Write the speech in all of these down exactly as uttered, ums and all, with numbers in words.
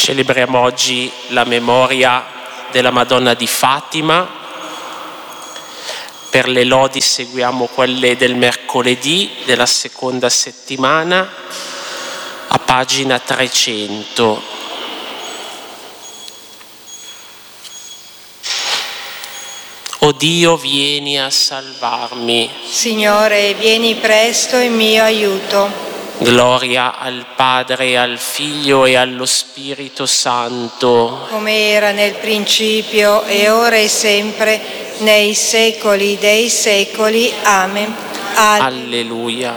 Celebriamo oggi la memoria della Madonna di Fatima. Per le lodi seguiamo quelle del mercoledì della seconda settimana, a pagina trecento. O Dio, vieni a salvarmi. Signore, vieni presto in mio aiuto. Gloria al Padre, al Figlio e allo Spirito Santo. Come era nel principio, e ora e sempre, nei secoli dei secoli. Amen. Alleluia.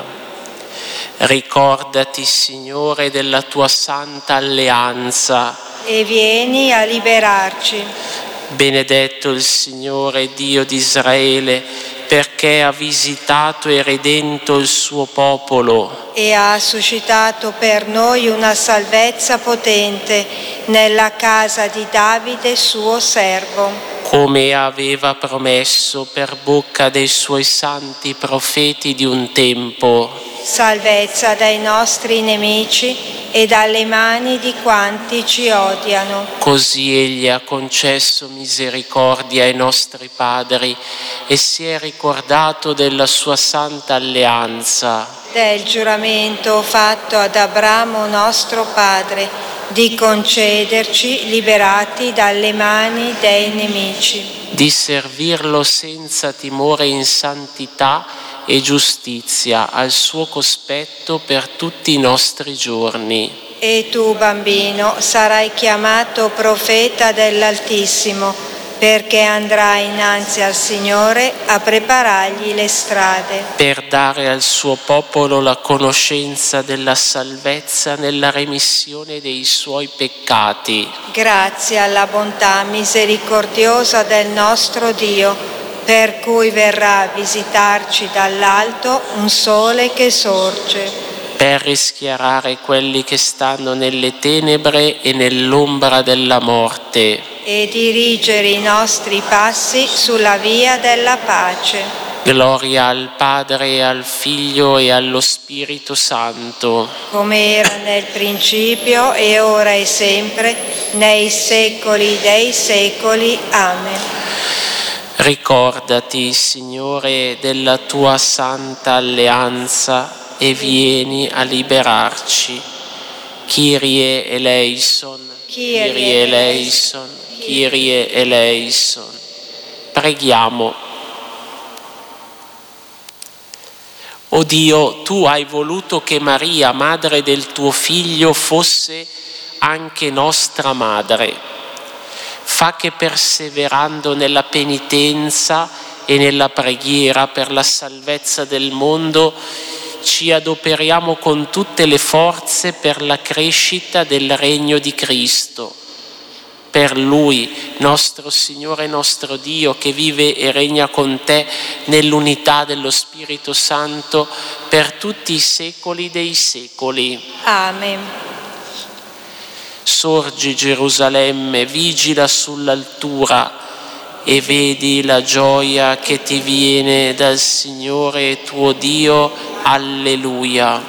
Ricordati, Signore, della tua santa alleanza. E vieni a liberarci. Benedetto il Signore, Dio di Israele, perché ha visitato e redento il suo popolo e ha suscitato per noi una salvezza potente nella casa di Davide suo servo, come aveva promesso per bocca dei suoi santi profeti di un tempo. Salvezza dai nostri nemici e dalle mani di quanti ci odiano. Così egli ha concesso misericordia ai nostri padri e si è ricordato della sua santa alleanza, del giuramento fatto ad Abramo nostro padre, di concederci, liberati dalle mani dei nemici, di servirlo senza timore in santità e giustizia al suo cospetto per tutti i nostri giorni. E tu, bambino, sarai chiamato profeta dell'Altissimo, perché andrai innanzi al Signore a preparargli le strade, per dare al suo popolo la conoscenza della salvezza nella remissione dei suoi peccati. Grazie alla bontà misericordiosa del nostro Dio, per cui verrà a visitarci dall'alto un sole che sorge, per rischiarare quelli che stanno nelle tenebre e nell'ombra della morte, e dirigere i nostri passi sulla via della pace. Gloria al Padre, al Figlio e allo Spirito Santo, come era nel principio, e ora e sempre, nei secoli dei secoli. Amen. Ricordati, Signore, della tua santa alleanza e vieni a liberarci. Kyrie eleison, Kyrie eleison, Kyrie eleison. Preghiamo. O Dio, tu hai voluto che Maria, madre del tuo Figlio, fosse anche nostra madre. Fa che perseverando nella penitenza e nella preghiera per la salvezza del mondo, ci adoperiamo con tutte le forze per la crescita del regno di Cristo. Per Lui, nostro Signore e nostro Dio, che vive e regna con te nell'unità dello Spirito Santo per tutti i secoli dei secoli. Amen. Sorgi, Gerusalemme, vigila sull'altura e vedi la gioia che ti viene dal Signore tuo Dio. Alleluia.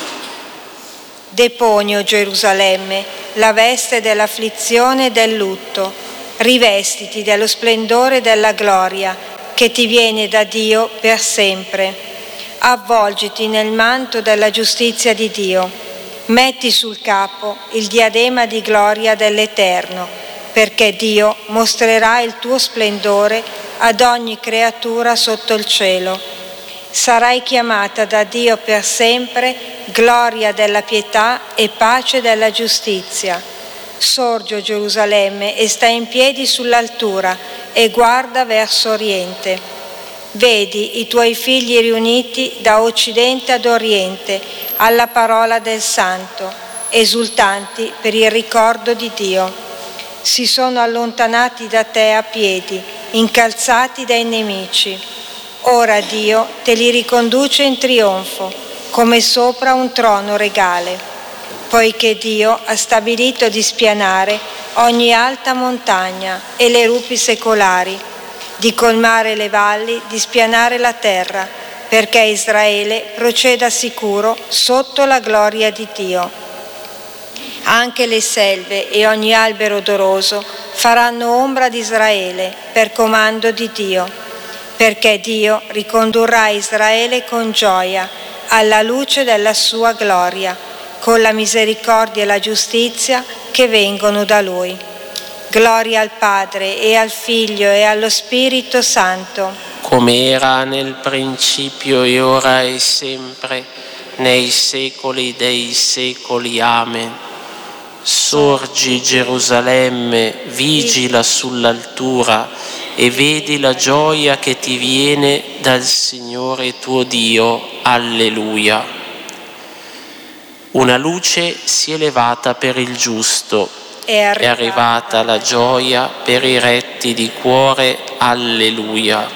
Deponi, o Gerusalemme, la veste dell'afflizione e del lutto, rivestiti dello splendore della gloria che ti viene da Dio per sempre. Avvolgiti nel manto della giustizia di Dio. Metti sul capo il diadema di gloria dell'Eterno, perché Dio mostrerà il tuo splendore ad ogni creatura sotto il cielo. Sarai chiamata da Dio per sempre, gloria della pietà e pace della giustizia. Sorgi, o Gerusalemme, e stai in piedi sull'altura e guarda verso oriente. Vedi i tuoi figli riuniti da occidente ad oriente alla parola del Santo, esultanti per il ricordo di Dio. Si sono allontanati da te a piedi, incalzati dai nemici. Ora Dio te li riconduce in trionfo, come sopra un trono regale, poiché Dio ha stabilito di spianare ogni alta montagna e le rupi secolari, di colmare le valli, di spianare la terra, perché Israele proceda sicuro sotto la gloria di Dio. Anche le selve e ogni albero odoroso faranno ombra di Israele per comando di Dio, perché Dio ricondurrà Israele con gioia alla luce della sua gloria, con la misericordia e la giustizia che vengono da Lui. Gloria al Padre e al Figlio e allo Spirito Santo, come era nel principio e ora e sempre, nei secoli dei secoli. Amen. Sorgi Gerusalemme, vigila sull'altura e vedi la gioia che ti viene dal Signore tuo Dio. Alleluia. Una luce si è levata per il giusto, è arrivata, è arrivata la gioia per i retti di cuore. Alleluia.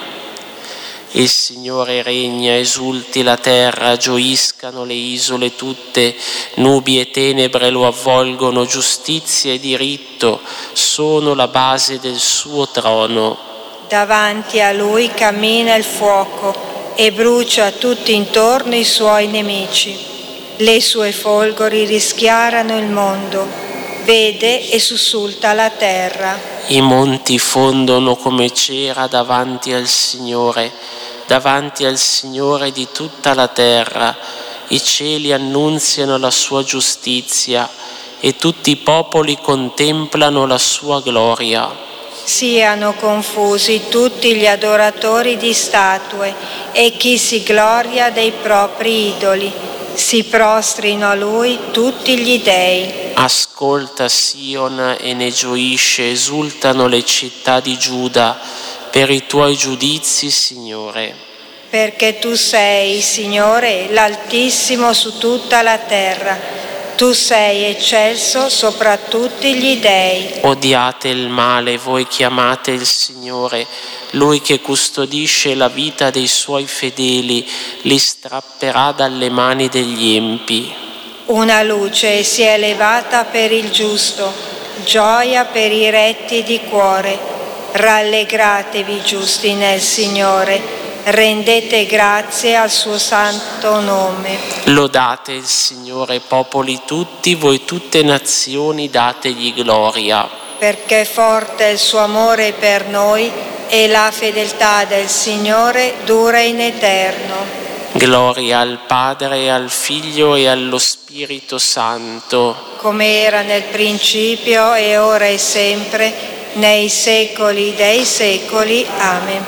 Il Signore regna, esulti la terra, gioiscano le isole tutte, nubi e tenebre lo avvolgono, giustizia e diritto sono la base del suo trono. Davanti a Lui cammina il fuoco e brucia tutti intorno i suoi nemici. Le sue folgori rischiarano il mondo, vede e sussulta la terra. I monti fondono come cera davanti al Signore, davanti al Signore di tutta la terra. I cieli annunziano la sua giustizia e tutti i popoli contemplano la sua gloria. Siano confusi tutti gli adoratori di statue e chi si gloria dei propri idoli. Si prostrino a Lui tutti gli dei. Ascolta Sion e ne gioisce, esultano le città di Giuda per i tuoi giudizi, Signore. Perché tu sei, Signore, l'Altissimo su tutta la terra. Tu sei eccelso sopra tutti gli dei. Odiate il male, voi chiamate il Signore, Lui che custodisce la vita dei suoi fedeli, li strapperà dalle mani degli empi. Una luce si è levata per il giusto, gioia per i retti di cuore. Rallegratevi giusti nel Signore, rendete grazie al suo santo nome. Lodate il Signore, popoli tutti, voi tutte nazioni dategli gloria. Perché forte è il suo amore per noi e la fedeltà del Signore dura in eterno. Gloria al Padre, al Figlio e allo Spirito Santo. Come era nel principio e ora e sempre, nei secoli dei secoli. Amen.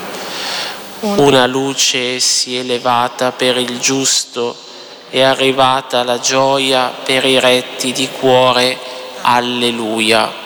Una luce si è levata per il giusto, è arrivata la gioia per i retti di cuore. Alleluia.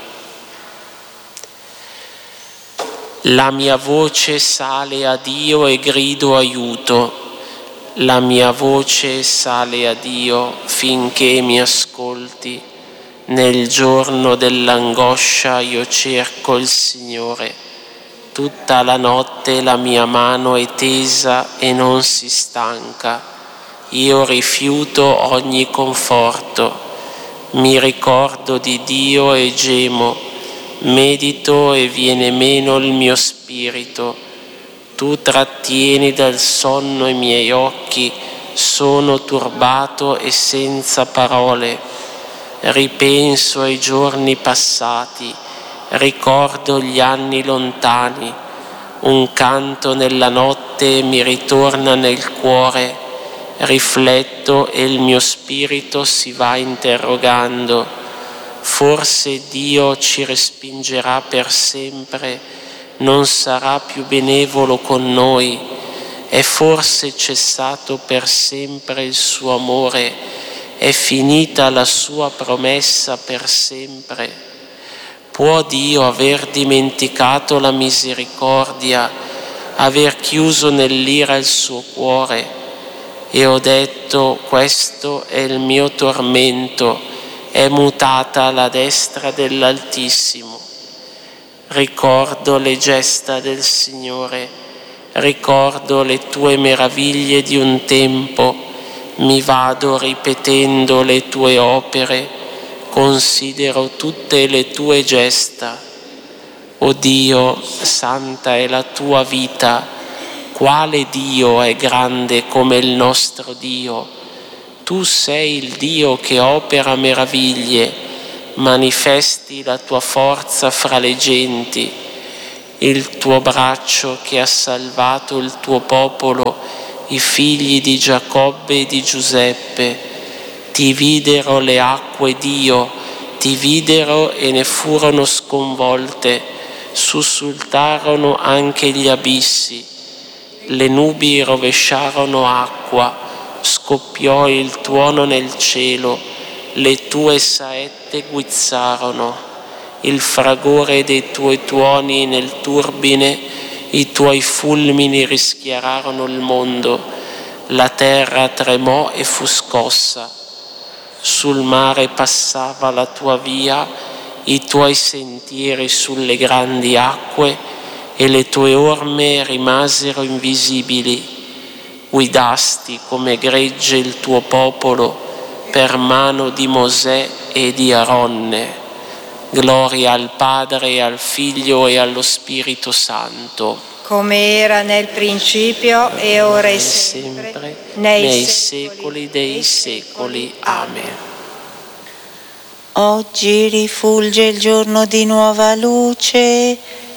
La mia voce sale a Dio e grido aiuto. La mia voce sale a Dio finché mi ascolti. Nel giorno dell'angoscia io cerco il Signore. Tutta la notte la mia mano è tesa e non si stanca. Io rifiuto ogni conforto. Mi ricordo di Dio e gemo. Medito e viene meno il mio spirito. Tu trattieni dal sonno i miei occhi, sono turbato e senza parole. Ripenso ai giorni passati, ricordo gli anni lontani. Un canto nella notte mi ritorna nel cuore, rifletto e il mio spirito si va interrogando. Forse Dio ci respingerà per sempre, non sarà più benevolo con noi, è forse cessato per sempre il suo amore, è finita la sua promessa per sempre. Può Dio aver dimenticato la misericordia, aver chiuso nell'ira il suo cuore? E ho detto, questo è il mio tormento, è mutata la destra dell'Altissimo. Ricordo le gesta del Signore, ricordo le tue meraviglie di un tempo, mi vado ripetendo le tue opere, considero tutte le tue gesta. O Dio, santa è la tua vita, quale Dio è grande come il nostro Dio? Tu sei il Dio che opera meraviglie, manifesti la tua forza fra le genti, il tuo braccio che ha salvato il tuo popolo, i figli di Giacobbe e di Giuseppe. Ti videro le acque, Dio, ti videro e ne furono sconvolte, sussultarono anche gli abissi, le nubi rovesciarono acqua, scoppiò il tuono nel cielo, le tue saette guizzarono, il fragore dei tuoi tuoni nel turbine, i tuoi fulmini rischiararono il mondo, la terra tremò e fu scossa, sul mare passava la tua via, i tuoi sentieri sulle grandi acque e le tue orme rimasero invisibili. Guidasti come gregge il tuo popolo per mano di Mosè e di Aronne. Gloria al Padre, e al Figlio e allo Spirito Santo, come era nel principio e ora e sempre, sempre nei, nei secoli, secoli dei secoli. Amen. Oggi rifulge il giorno di nuova luce,